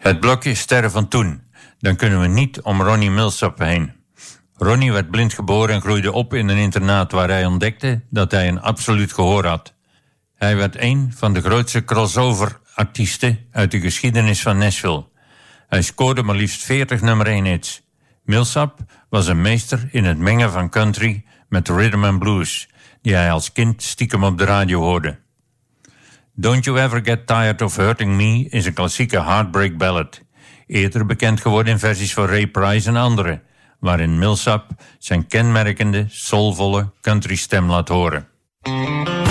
Het blokje Sterren van Toen. Dan kunnen we niet om Ronnie Milsap heen. Ronnie werd blind geboren en groeide op in een internaat waar hij ontdekte dat hij een absoluut gehoor had. Hij werd een van de grootste crossover-artiesten uit de geschiedenis van Nashville. Hij scoorde maar liefst 40 nummer 1 hits. Milsap was een meester in het mengen van country met rhythm and blues, die hij als kind stiekem op de radio hoorde. Don't You Ever Get Tired of Hurting Me is een klassieke heartbreak ballad, eerder bekend geworden in versies van Ray Price en anderen, waarin Milsap zijn kenmerkende, soulvolle country stem laat horen.